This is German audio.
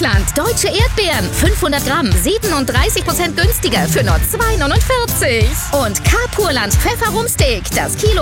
Deutschland. Deutsche Erdbeeren. 500 Gramm, 37% günstiger für nur 2,49. Und Carpurland Pfefferrumsteak. Das Kilo